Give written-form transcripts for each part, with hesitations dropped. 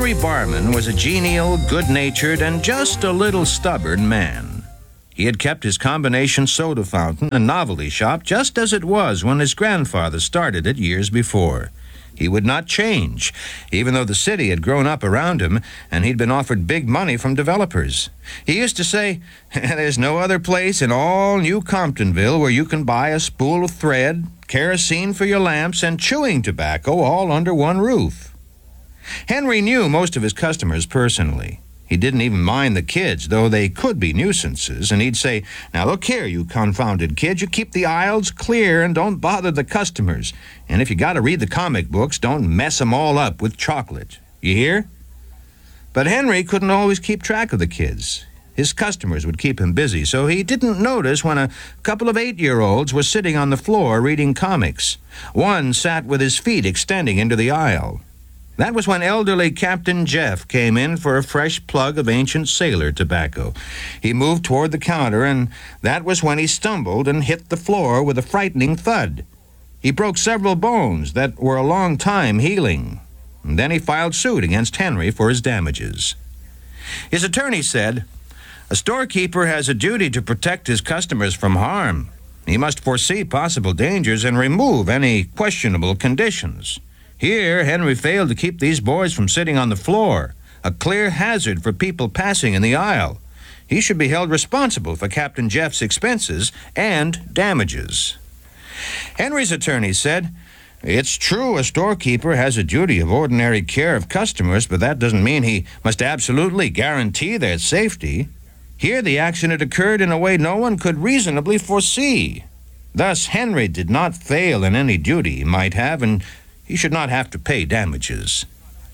Henry Barman was a genial, good-natured, and just a little stubborn man. He had kept his combination soda fountain and novelty shop just as it was when his grandfather started it years before. He would not change, even though the city had grown up around him and he'd been offered big money from developers. He used to say, "There's no other place in all New Comptonville where you can buy a spool of thread, kerosene for your lamps, and chewing tobacco all under one roof." Henry knew most of his customers personally. He didn't even mind the kids, though they could be nuisances, and he'd say, "Now look here, you confounded kids, you keep the aisles clear and don't bother the customers. And if you got to read the comic books, don't mess 'em all up with chocolate. You hear?" But Henry couldn't always keep track of the kids. His customers would keep him busy, so he didn't notice when a couple of 8-year-olds were sitting on the floor reading comics. One sat with his feet extending into the aisle. That was when elderly Captain Jeff came in for a fresh plug of ancient sailor tobacco. He moved toward the counter, and that was when he stumbled and hit the floor with a frightening thud. He broke several bones that were a long time healing. And then he filed suit against Henry for his damages. His attorney said, "A storekeeper has a duty to protect his customers from harm. He must foresee possible dangers and remove any questionable conditions. Here, Henry failed to keep these boys from sitting on the floor, a clear hazard for people passing in the aisle. He should be held responsible for Captain Jeff's expenses and damages." Henry's attorney said, "It's true a storekeeper has a duty of ordinary care of customers, but that doesn't mean he must absolutely guarantee their safety. Here the accident occurred in a way no one could reasonably foresee. Thus, Henry did not fail in any duty he might have, and he should not have to pay damages."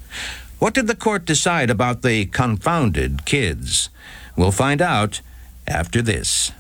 What did the court decide about the confounded kids? We'll find out after this.